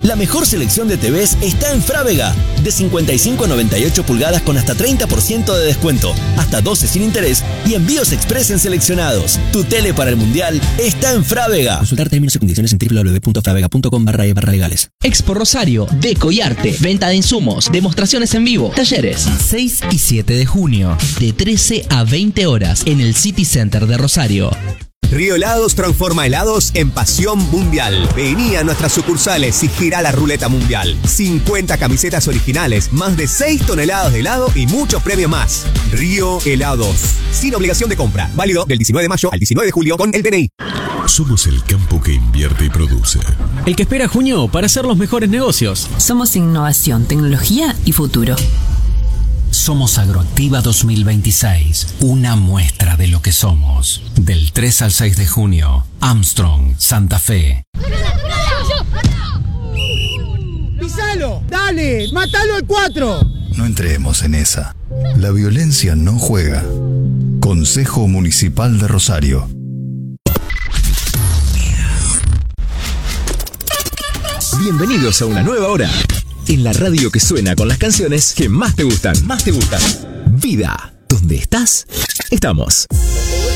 La mejor selección de TVs está en Frávega. De 55 a 98 pulgadas con hasta 30% de descuento, hasta 12 sin interés y envíos express en seleccionados. Tu tele para el Mundial está en Frávega. Consultar términos y condiciones en www.fravega.com/legales. Expo Rosario, Deco y Arte, venta de insumos, demostraciones en vivo, talleres. 6 y 7 de junio, de 13 a 20 horas en el City Center de Rosario. Río Helados transforma helados en pasión mundial. Vení a nuestras sucursales y gira la ruleta mundial. 50 camisetas originales, más de 6 toneladas de helado y muchos premios más. Río Helados. Sin obligación de compra. Válido del 19 de mayo al 19 de julio con el DNI. Somos el campo que invierte y produce. El que espera junio para hacer los mejores negocios. Somos innovación, tecnología y futuro. Somos Agroactiva 2026, una muestra de lo que somos. Del 3 al 6 de junio, Armstrong, Santa Fe. ¡Pisalo! ¡Dale! ¡Mátalo al 4! No entremos en esa. La violencia no juega. Consejo Municipal de Rosario. Bienvenidos a una nueva hora. En la radio que suena con las canciones que más te gustan. Vida. ¿Dónde estás? Estamos.